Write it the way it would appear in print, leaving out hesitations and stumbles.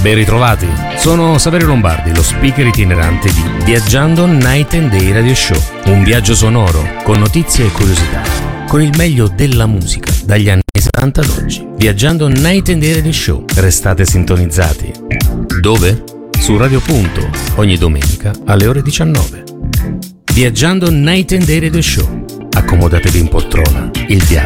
Ben ritrovati, sono Saverio Lombardi, lo speaker itinerante di Viaggiando Night and Day Radio Show. Un viaggio sonoro con notizie e curiosità, con il meglio della musica dagli anni 70 ad oggi. Viaggiando Night and Day Radio Show, restate sintonizzati. Dove? Su Radio Punto, ogni domenica alle ore 19. Viaggiando Night and Day Radio Show. Accomodatevi in poltrona, il viaggio